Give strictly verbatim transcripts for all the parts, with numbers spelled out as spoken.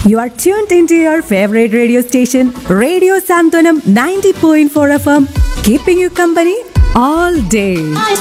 You are tuned into your favorite radio station, Radio Santonam ninety point four F M, keeping you company all day.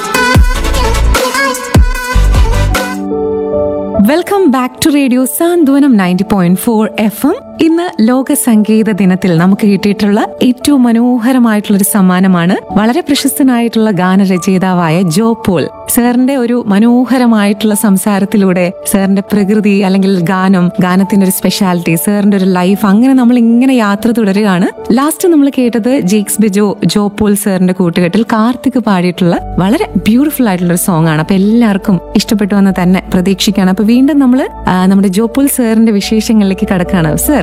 Welcome back to radio Santhwanam ninety point four F M. ഇന്ന് ലോക സംഗീത ദിനത്തിൽ നമുക്ക് കിട്ടിയിട്ടുള്ള ഏറ്റവും മനോഹരമായിട്ടുള്ള ഒരു സമ്മാനമാണ് വളരെ പ്രശസ്തനായിട്ടുള്ള ഗാനരചയിതാവായ ജോ പോൾ. സാറിന്റെ ഒരു മനോഹരമായിട്ടുള്ള സംസാരത്തിലൂടെ സാറിന്റെ പ്രകൃതി അല്ലെങ്കിൽ ഗാനം, ഗാനത്തിന്റെ ഒരു സ്പെഷ്യാലിറ്റി, സാറിന്റെ ഒരു ലൈഫ്, അങ്ങനെ നമ്മൾ ഇങ്ങനെ യാത്ര തുടരുകയാണ്. ലാസ്റ്റ് നമ്മൾ കേട്ടത് ജെയ്ക്സ് ബിജോ ജോ പോൾ സാറിന്റെ കൂട്ടുകെട്ടിൽ കാർത്തിക് പാടിയിട്ടുള്ള വളരെ ബ്യൂട്ടിഫുൾ ആയിട്ടുള്ള ഒരു സോങ് ആണ്. അപ്പൊ എല്ലാവർക്കും ഇഷ്ടപ്പെട്ടു എന്ന് തന്നെ പ്രതീക്ഷിക്കുകയാണ്. അപ്പൊ വീണ്ടും നമ്മള് നമ്മുടെ ജോ പോൾ സാറിന്റെ വിശേഷങ്ങളിലേക്ക് കടക്കാണ്. സർ,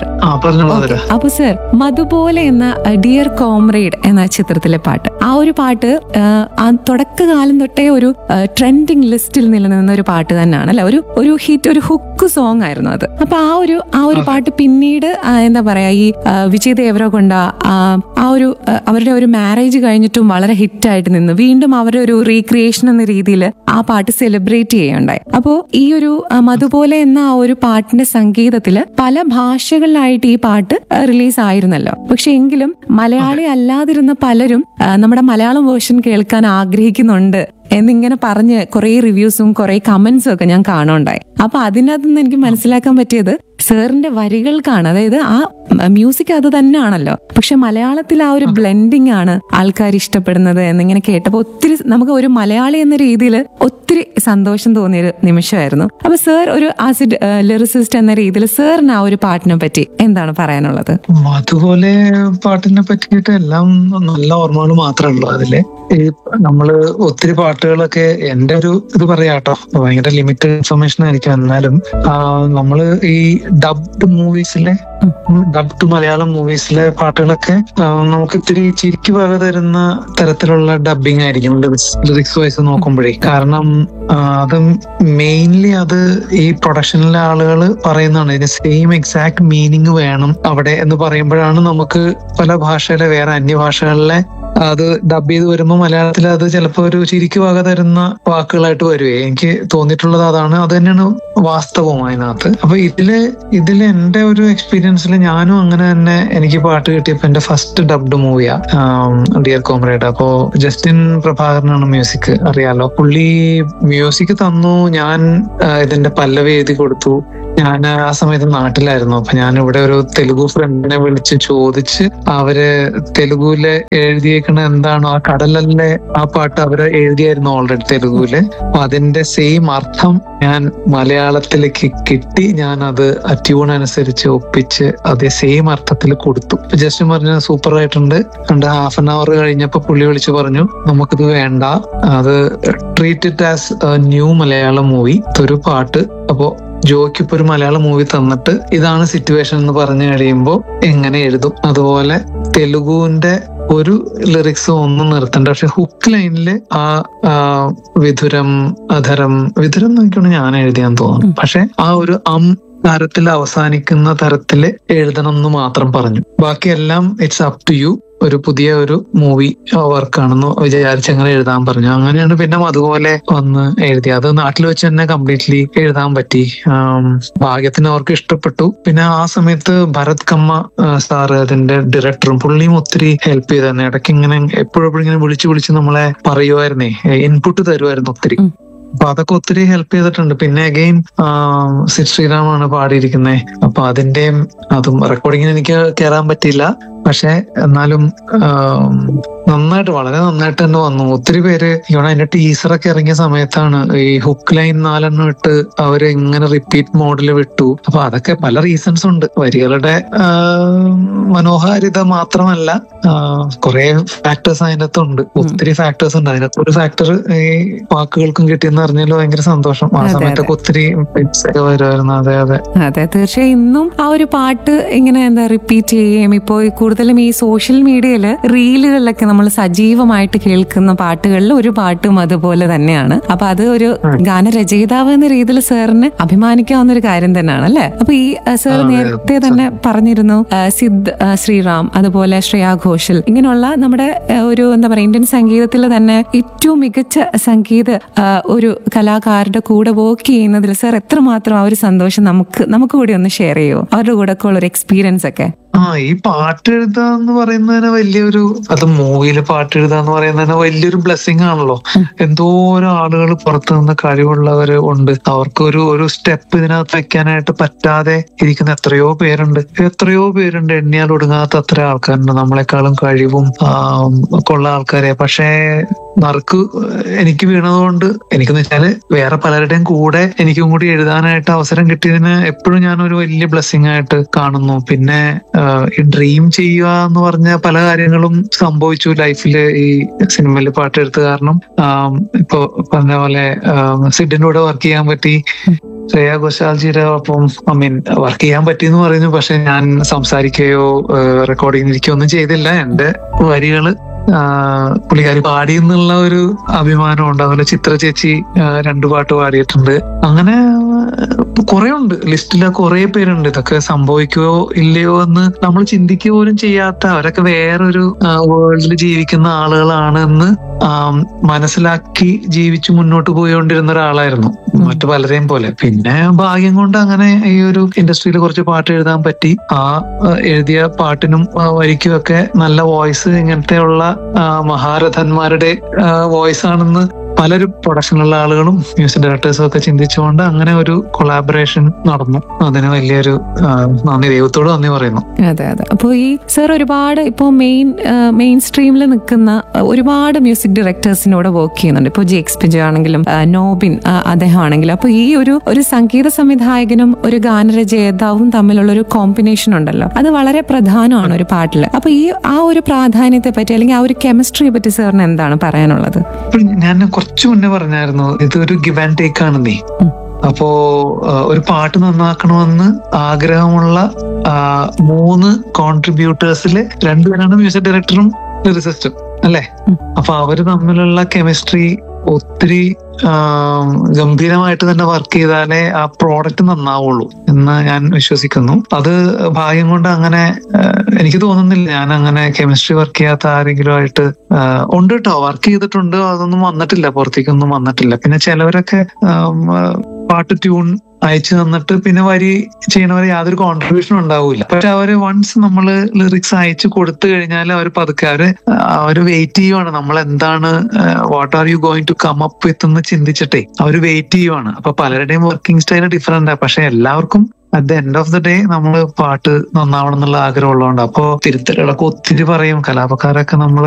അപ്പൊ സർ, മധുപോലെ എന്ന ഡിയർ കോംറേഡ് എന്ന ചിത്രത്തിലെ പാട്ട്, ആ ഒരു പാട്ട് തുടക്കകാലം തൊട്ടേ ഒരു ട്രെൻഡിങ് ലിസ്റ്റിൽ നിലനിന്ന ഒരു പാട്ട് തന്നെയാണ് അല്ലെ, ഒരു ഒരു ഹിറ്റ്, ഒരു ഹുക്ക് സോങ് ആയിരുന്നു അത്. അപ്പൊ ആ ഒരു ആ ഒരു പാട്ട് പിന്നീട് എന്താ പറയാ, ഈ വിജയ് ദേവരകൊണ്ട ആ ഒരു അവരുടെ ഒരു മാരേജ് കഴിഞ്ഞിട്ടും വളരെ ഹിറ്റായിട്ട് നിന്ന് വീണ്ടും അവരുടെ ഒരു റീക്രിയേഷൻ എന്ന രീതിയിൽ ആ പാട്ട് സെലിബ്രേറ്റ് ചെയ്യുകയുണ്ടായി. അപ്പോ ഈ ഒരു മധുപോലെ എന്ന ആ ഒരു പാട്ടിന്റെ സംഗീതത്തില് പല ഭാഷകളിലായിട്ട് ഈ പാട്ട് റിലീസ് ആയിരുന്നല്ലോ. പക്ഷെ എങ്കിലും മലയാളി അല്ലാതിരുന്ന പലരും നമ്മുടെ മലയാളം വേർഷൻ കേൾക്കാൻ ആഗ്രഹിക്കുന്നുണ്ട് എന്നിങ്ങനെ പറഞ്ഞ് കുറെ റിവ്യൂസും കുറെ കമന്റ്സും ഒക്കെ ഞാൻ കാണുണ്ടായി. അപ്പൊ അതിനകത്ത് നിന്ന് എനിക്ക് മനസ്സിലാക്കാൻ പറ്റിയത് സാറിന്റെ വരികൾക്കാണ്. അതായത് ആ മ്യൂസിക് അത് തന്നെയാണല്ലോ, പക്ഷെ മലയാളത്തിൽ ആ ഒരു ബ്ലെൻഡിങ് ആണ് ആൾക്കാർ ഇഷ്ടപ്പെടുന്നത് എന്നിങ്ങനെ കേട്ടപ്പോ ഒത്തിരി നമുക്ക് ഒരു മലയാളി എന്ന രീതിയിൽ ഒത്തിരി സന്തോഷം തോന്നിയൊരു നിമിഷമായിരുന്നു. അപ്പൊ സാർ ഒരു ആസിഡ് ലിറിസിസ്റ്റ് എന്ന രീതിയിൽ സാറിന് ആ ഒരു പാട്ടിനെ പറ്റി എന്താണ് പറയാനുള്ളത്? അതുപോലെ പാട്ടിനെ പറ്റിയിട്ട് എല്ലാം നല്ല ഓർമ്മകൾ മാത്രമേ ഉള്ളൂ. അതില് ഈ നമ്മള് ഒത്തിരി പാട്ടുകളൊക്കെ എന്റെ ഒരു ഇത് പറയാട്ടോ, ഭയങ്കര ലിമിറ്റഡ് ഇൻഫർമേഷൻ ആയിരിക്കും. എന്നാലും നമ്മള് ഈ ഡബ്ഡ് മൂവീസിലെ ഡബ്ഡ് മലയാളം മൂവീസിലെ പാട്ടുകളൊക്കെ നമുക്ക് ഇത്തിരി ചിരിക്ക് വക തരുന്ന തരത്തിലുള്ള ഡബിങ് ആയിരിക്കും ലിറിക്സ് വൈസ് നോക്കുമ്പോഴേ. കാരണം അത് മെയിൻലി അത് ഈ പ്രൊഡക്ഷനിലെ ആളുകൾ പറയുന്നതാണ്, ഇതിന് സെയിം എക്സാക്ട് മീനിങ് വേണം അവിടെ എന്ന് പറയുമ്പോഴാണ് നമുക്ക് പല ഭാഷയിലെ വേറെ അന്യഭാഷകളിലെ അത് ഡബ് ചെയ്ത് വരുമ്പോൾ മലയാളത്തിൽ അത് ചിലപ്പോൾ ഒരു ചിരിക്ക് വക തരുന്ന വാക്കുകളായിട്ട് വരുവേ. എനിക്ക് തോന്നിയിട്ടുള്ളത് അതാണ്, അത് തന്നെയാണ് വാസ്തവം അതിനകത്ത്. അപ്പൊ ഇതില് ഇതില് എന്റെ ഒരു എക്സ്പീരിയൻസിൽ ഞാനും അങ്ങനെ തന്നെ എനിക്ക് പാട്ട് കിട്ടിയപ്പോ എന്റെ ഫസ്റ്റ് ഡബ്ഡ് മൂവിയാ ഡിയർ കോംറേഡ്. അപ്പോ ജസ്റ്റിൻ പ്രഭാകരനാണ് മ്യൂസിക്, അറിയാലോ. പുള്ളി മ്യൂസിക് തന്നു, ഞാൻ ഇതിന്റെ പല്ലവി എഴുതി കൊടുത്തു. ഞാൻ ആ സമയത്ത് നാട്ടിലായിരുന്നു. അപ്പൊ ഞാൻ ഇവിടെ ഒരു തെലുഗു ഫ്രണ്ടിനെ വിളിച്ച് ചോദിച്ച് അവര് തെലുഗുവില് എഴുതിയേക്കണ എന്താണോ ആ കടലല്ലേ ആ പാട്ട് അവര് എഴുതിയായിരുന്നു ഓൾറെഡി തെലുഗുവില്. അപ്പൊ അതിന്റെ സെയിം അർത്ഥം ഞാൻ മലയാളത്തിലേക്ക് കിട്ടി. ഞാൻ അത് ആ ട്യൂൺ അനുസരിച്ച് ഒപ്പിച്ച് അതേ സെയിം അർത്ഥത്തിൽ കൊടുത്തു. ജസ്റ്റ് പറഞ്ഞ സൂപ്പർ ആയിട്ടുണ്ട്. രണ്ട് ഹാഫ് ആൻ അവർ കഴിഞ്ഞപ്പോ പുള്ളി വിളിച്ചു പറഞ്ഞു, നമുക്കിത് വേണ്ട, അത് treat it as new Malayalam movie, ഒരു പാട്ട്. അപ്പോ ജോയ്ക്ക് ഇപ്പൊ ഒരു മലയാളം മൂവി തന്നിട്ട് ഇതാണ് സിറ്റുവേഷൻ എന്ന് പറഞ്ഞു കഴിയുമ്പോൾ എങ്ങനെ എഴുതും? അതുപോലെ തെലുഗുവിന്റെ ഒരു ലിറിക്സ് ഒന്നും നിർത്തണ്ട, പക്ഷെ ഹുക്ക് ലൈനില് ആ വിധുരം അധരം വിധുരം നോക്കിയാണ് ഞാൻ എഴുതിയാന്ന് തോന്നുന്നു. പക്ഷെ ആ ഒരു അം തരത്തിൽ അവസാനിക്കുന്ന തരത്തില് എഴുതണം എന്ന് മാത്രം പറഞ്ഞു. ബാക്കിയെല്ലാം ഇറ്റ്സ് അപ് ടു യു. ഒരു പുതിയ ഒരു മൂവി വർക്കാണെന്ന് വിചാരിച്ച് അങ്ങനെ എഴുതാൻ പറഞ്ഞു. അങ്ങനെയാണ് പിന്നെ അതുപോലെ വന്ന് എഴുതി. അത് നാട്ടിൽ വെച്ച് തന്നെ കംപ്ലീറ്റ്ലി എഴുതാൻ പറ്റി. ഭാഗ്യത്തിന് അവർക്ക് ഇഷ്ടപ്പെട്ടു. പിന്നെ ആ സമയത്ത് ഭരത് കമ്മ സാറ് അതിന്റെ ഡയറക്ടറും പുള്ളിയും ഒത്തിരി ഹെൽപ്പ് ചെയ്തായിരുന്നു. ഇടയ്ക്ക് ഇങ്ങനെ എപ്പോഴും ഇങ്ങനെ വിളിച്ച് വിളിച്ച് നമ്മളെ പറയുമായിരുന്നേ, ഇൻപുട്ട് തരുമായിരുന്നു ഒത്തിരി. അപ്പൊ അതൊക്കെ ഒത്തിരി ഹെൽപ്പ് ചെയ്തിട്ടുണ്ട്. പിന്നെ അഗെയിൻ സിദ് ശ്രീറാമാണ് പാടിയിരിക്കുന്നത്. അപ്പൊ അതിന്റെയും അതും റെക്കോർഡിങ്ങിന് എനിക്ക് കയറാൻ പറ്റിയില്ല. പക്ഷെ എന്നാലും നന്നായിട്ട്, വളരെ നന്നായിട്ട് തന്നെ വന്നു. ഒത്തിരി പേര് ഇവിടെ അതിന്റെ ടീസറൊക്കെ ഇറങ്ങിയ സമയത്താണ് ഈ ഹുക്ക് ലൈൻ നാലെണ്ണം ഇട്ട് അവര് ഇങ്ങനെ റിപ്പീറ്റ് മോഡിൽ വിട്ടു. അപ്പൊ അതൊക്കെ പല റീസൺസ് ഉണ്ട്. വരികളുടെ മനോഹാരിത മാത്രമല്ല, കുറെ ഫാക്ടേഴ്സ് അതിനകത്തുണ്ട്. ഒത്തിരി ഫാക്ടേഴ്സ് ഉണ്ട്. അതിനകത്ത് ഒരു ഫാക്ടർ ഈ വാക്കുകൾക്കും കിട്ടിയെന്ന് അറിഞ്ഞാലും ഭയങ്കര സന്തോഷം. ആ സമയത്തൊക്കെ ഒത്തിരി വരുമായിരുന്നു. അതെ അതെ അതെ തീർച്ചയായും. ഇന്നും ആ ഒരു പാട്ട് ഇങ്ങനെ എന്താ റിപ്പീറ്റ് ചെയ്യുകയും ഇപ്പോൾ കൂടുതലും ഈ സോഷ്യൽ മീഡിയയില് റീലുകളിലൊക്കെ നമ്മൾ സജീവമായിട്ട് കേൾക്കുന്ന പാട്ടുകളിൽ ഒരു പാട്ടും അതുപോലെ തന്നെയാണ്. അപ്പൊ അത് ഒരു ഗാനരചയിതാവ് എന്ന രീതിയിൽ സാറിന് അഭിമാനിക്കാവുന്ന ഒരു കാര്യം തന്നെയാണ് അല്ലെ. അപ്പൊ ഈ സാർ നേരത്തെ തന്നെ പറഞ്ഞിരുന്നു സിദ് ശ്രീറാം, അതുപോലെ ശ്രേയാ ഘോഷൽ, ഇങ്ങനെയുള്ള നമ്മുടെ ഒരു എന്താ പറയാ ഇന്ത്യൻ സംഗീതത്തിൽ തന്നെ ഏറ്റവും മികച്ച സംഗീത ഒരു കലാകാരുടെ കൂടെ വർക്ക് ചെയ്യുന്നതിൽ സാർ എത്രമാത്രം ആ ഒരു സന്തോഷം നമുക്ക് നമുക്ക് കൂടി ഒന്ന് ഷെയർ ചെയ്യുമോ, അവരുടെ കൂടെ ഒക്കെ ഉള്ള ഒരു എക്സ്പീരിയൻസ് ഒക്കെ? ആ ഈ പാട്ട് എഴുതാന്ന് പറയുന്നതിന് വലിയൊരു, അത് മൂവിയില് പാട്ട് എഴുതാന്ന് പറയുന്നതിന് വലിയൊരു ബ്ലെസ്സിങ് ആണല്ലോ. എന്തോരം ആളുകൾ പുറത്തു നിന്ന് കഴിവുള്ളവര് ഉണ്ട്, അവർക്ക് ഒരു ഒരു സ്റ്റെപ്പ് ഇതിനകത്ത് വെക്കാനായിട്ട് പറ്റാതെ ഇരിക്കുന്ന എത്രയോ പേരുണ്ട്, എത്രയോ പേരുണ്ട്, എണ്ണിയാൽ ഒടുങ്ങാത്ത അത്ര ആൾക്കാരുണ്ട്, നമ്മളെക്കാളും കഴിവും കൊള്ള ആൾക്കാരെ. പക്ഷേ നറുക്ക് എനിക്ക് വീണതുകൊണ്ട്, എനിക്കെന്ന് വെച്ചാല് വേറെ പലരുടെയും കൂടെ എനിക്കും കൂടി എഴുതാനായിട്ട് അവസരം കിട്ടിയതിന് എപ്പോഴും ഞാനൊരു വലിയ ബ്ലെസ്സിങ് ആയിട്ട് കാണുന്നു. പിന്നെ ഈ ഡ്രീം ചെയ്യുക എന്ന് പറഞ്ഞ പല കാര്യങ്ങളും സംഭവിച്ചു ലൈഫില് ഈ സിനിമയിൽ പാട്ടെഴുത്ത് കാരണം. ഇപ്പൊ പറഞ്ഞ പോലെ സിഡിന്റെ കൂടെ വർക്ക് ചെയ്യാൻ പറ്റി, ശ്രേയാ ഘോഷാൽജിയുടെ ഒപ്പം ഐ മീൻ വർക്ക് ചെയ്യാൻ പറ്റിയെന്ന് പറയുന്നു. പക്ഷെ ഞാൻ സംസാരിക്കുകയോ റെക്കോർഡിംഗ് ഇരിക്കുകയോ ഒന്നും ചെയ്തില്ല. എന്റെ വരികള് പുള്ളിക്കാരി പാടി എന്നുള്ള ഒരു അഭിമാനമുണ്ട്. അതുപോലെ ചിത്ര ചേച്ചി രണ്ടു പാട്ട് പാടിയിട്ടുണ്ട്. അങ്ങനെ കുറെ ഉണ്ട്, ലിസ്റ്റില് കുറെ പേരുണ്ട്. ഇതൊക്കെ സംഭവിക്കുകയോ ഇല്ലയോ എന്ന് നമ്മൾ ചിന്തിക്കുക പോലും ചെയ്യാത്ത, അവരൊക്കെ വേറൊരു വേൾഡിൽ ജീവിക്കുന്ന ആളുകളാണ് എന്ന് മനസ്സിലാക്കി ജീവിച്ചു മുന്നോട്ട് പോയിക്കൊണ്ടിരുന്ന ഒരാളായിരുന്നു മറ്റു പലരെയും പോലെ. പിന്നെ ഭാഗ്യം കൊണ്ട് അങ്ങനെ ഈ ഒരു ഇൻഡസ്ട്രിയിൽ കുറച്ച് പാട്ട് എഴുതാൻ പറ്റി. ആ എഴുതിയ പാട്ടിനും വരിക്കും ഒക്കെ നല്ല വോയിസ്, ഇങ്ങനത്തെ ഉള്ള മഹാരഥന്മാരുടെ വോയിസ് ആണെന്ന് പലരും പ്രൊഡക്ഷനുള്ള ആളുകളും മ്യൂസിക് ഡയറക്ടേഴ്സും ഒക്കെ ചിന്തിച്ചുകൊണ്ട് അങ്ങനെ ഒരു കൊളാബറേഷൻ നടന്നു. അതിന് വലിയൊരു നന്ദി, ദൈവത്തോട് നന്ദി പറയുന്നു. അതെ അതെ. അപ്പോൾ ഈ സർ ഒരുപാട് ഇപ്പോൾ മെയിൻ മെയിൻ സ്ട്രീമിൽ നിൽക്കുന്ന ഒരുപാട് മ്യൂസിക് ഡയറക്ടേഴ്സിനോട് വർക്ക് ചെയ്യുന്നുണ്ട്. ഇപ്പോൾ ജെ എക്സ് പിജോ ആണെങ്കിലും നോബിൻ അദ്ദേഹം ആണെങ്കിലും. അപ്പോൾ ഈ ഒരു ഒരു സംഗീത സംവിധായകനും ഒരു ഗാനരചയിതാവും തമ്മിലുള്ള ഒരു കോമ്പിനേഷൻ ഉണ്ടല്ലോ, അത് വളരെ പ്രധാനമാണ് ഒരു പാട്ടിൽ. അപ്പൊ ഈ ആ ഒരു പ്രാധാന്യത്തെ പറ്റി അല്ലെങ്കിൽ ആ ഒരു കെമിസ്ട്രിയെ പറ്റി സാറിന് എന്താണ് പറയാനുള്ളത്? ഞാൻ കുറച്ചു മുന്നേ പറഞ്ഞായിരുന്നു, ഇതൊരു ഗിവ് ആൻഡ് ടേക്ക് ആണ് നീ. അപ്പോ ഒരു പാട്ട് നന്നാക്കണമെന്ന് ആഗ്രഹമുള്ള മൂന്ന് കോൺട്രിബ്യൂട്ടേഴ്സില് രണ്ടുപേരാണ് മ്യൂസിക് ഡയറക്ടറും ലിറിസിസ്റ്റും അല്ലെ. അപ്പൊ അവര് തമ്മിലുള്ള കെമിസ്ട്രി ഒത്തിരി ഗംഭീരമായിട്ട് തന്നെ വർക്ക് ചെയ്താലേ ആ പ്രോഡക്റ്റ് നന്നാവുള്ളൂ എന്ന് ഞാൻ വിശ്വസിക്കുന്നു. അത് ഭാഗ്യം കൊണ്ട് അങ്ങനെ എനിക്ക് തോന്നുന്നില്ല ഞാൻ അങ്ങനെ കെമിസ്ട്രി വർക്ക് ചെയ്യാത്ത ആരെങ്കിലും ആയിട്ട് ഉണ്ട് കേട്ടോ. വർക്ക് ചെയ്തിട്ടുണ്ട്, അതൊന്നും വന്നിട്ടില്ല, പുറത്തേക്കൊന്നും വന്നിട്ടില്ല. പിന്നെ ചിലവരൊക്കെ പാട്ട് ട്യൂൺ അയച്ചു തന്നിട്ട് പിന്നെ വരി ചെയ്യണവരെ യാതൊരു കോൺട്രിബ്യൂഷനും ഉണ്ടാവില്ല. പക്ഷെ അവര് വൺസ് നമ്മള് ലിറിക്സ് അയച്ചു കൊടുത്തു കഴിഞ്ഞാൽ അവർ പതുക്കെ അവര് അവര് വെയിറ്റ് ചെയ്യുവാണ്, നമ്മൾ എന്താണ് what are you going to come up with എന്ന് ചിന്തിച്ചിട്ടേ അവര് വെയിറ്റ് ചെയ്യുവാണ്. അപ്പൊ പലരുടെയും വർക്കിംഗ് സ്റ്റൈൽ ഡിഫറെന്റ് ആണ്. പക്ഷെ എല്ലാവർക്കും at the end of the day നമ്മള് പാട്ട് നന്നാവണം എന്നുള്ള ആഗ്രഹം ഉള്ളതുകൊണ്ട്. അപ്പോ തിരുത്തലുകളൊക്കെ ഒത്തിരി പറയും, കലാപക്കാരൊക്കെ നമ്മൾ